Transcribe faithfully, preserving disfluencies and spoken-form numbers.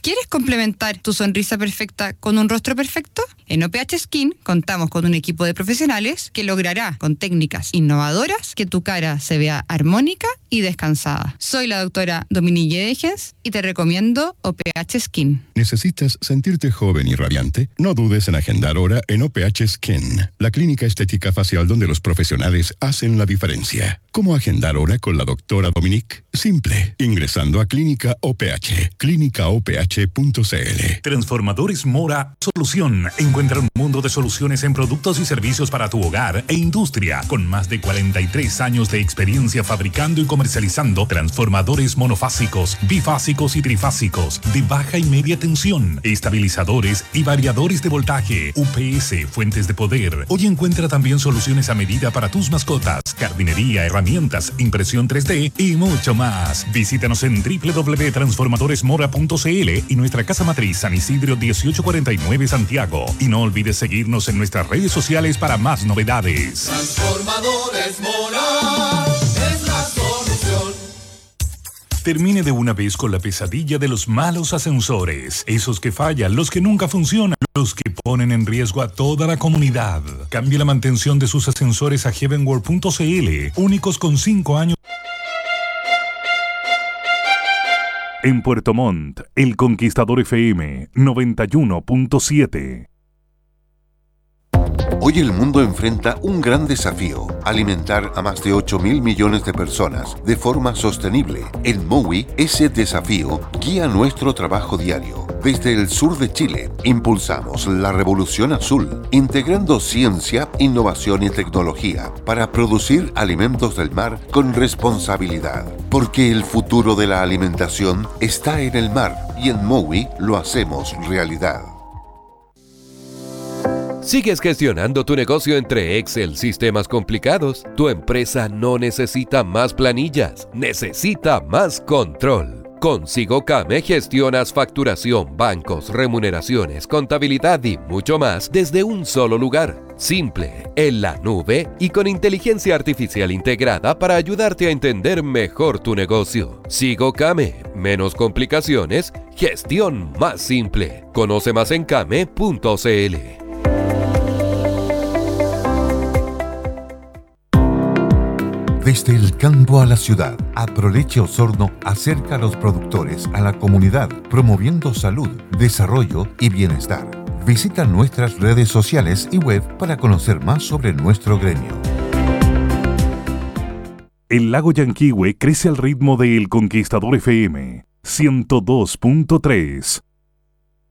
¿Quieres complementar tu sonrisa perfecta con un rostro perfecto? En O P H Skin contamos con un equipo de profesionales que logrará con técnicas innovadoras que tu cara se vea armónica y descansada. Soy la doctora Dominique Degens y te recomiendo O P H Skin. ¿Necesitas sentirte joven y radiante? No dudes en agendar hora en O P H Skin, la clínica estética facial donde los profesionales hacen la diferencia. ¿Cómo agendar hora con la doctora Dominique? Simple, ingresando a Clínica O P H, clínica o p h punto c l. Transformadores Mora Solución. Encuentra un mundo de soluciones en productos y servicios para tu hogar e industria, con más de cuarenta y tres años de experiencia fabricando y comercializando transformadores monofásicos, bifásicos y trifásicos, de baja y media tensión, estabilizadores y variadores de voltaje, U P S, fuentes de poder. Hoy encuentra también soluciones a medida para tus mascotas, jardinería, herramientas, impresión tres D y mucho más. Visítanos en doble u doble u doble u punto transformadores mora punto c l y nuestra casa matriz San Isidro dieciocho cuarenta y nueve Santiago. Y no olvides seguirnos en nuestras redes sociales para más novedades. Transformadores Mora es la solución. Termine de una vez con la pesadilla de los malos ascensores. Esos que fallan, los que nunca funcionan, los que ponen en riesgo a toda la comunidad. Cambie la mantención de sus ascensores a heavenworld punto c l, únicos con cinco años. En Puerto Montt, El Conquistador F M noventa y uno punto siete. Hoy el mundo enfrenta un gran desafío: alimentar a más de ocho mil millones de personas de forma sostenible. En Mowi, ese desafío guía nuestro trabajo diario. Desde el sur de Chile, impulsamos la revolución azul, integrando ciencia, innovación y tecnología para producir alimentos del mar con responsabilidad. Porque el futuro de la alimentación está en el mar y en Mowi lo hacemos realidad. ¿Sigues gestionando tu negocio entre Excel, sistemas complicados? Tu empresa no necesita más planillas, necesita más control. Con SigoCame gestionas facturación, bancos, remuneraciones, contabilidad y mucho más desde un solo lugar. Simple, en la nube y con inteligencia artificial integrada para ayudarte a entender mejor tu negocio. SigoCame, menos complicaciones, gestión más simple. Conoce más en came punto c l. Desde el campo a la ciudad, Aproleche Osorno acerca a los productores a la comunidad, promoviendo salud, desarrollo y bienestar. Visita nuestras redes sociales y web para conocer más sobre nuestro gremio. El lago Yanquihue crece al ritmo de El Conquistador F M ciento dos punto tres.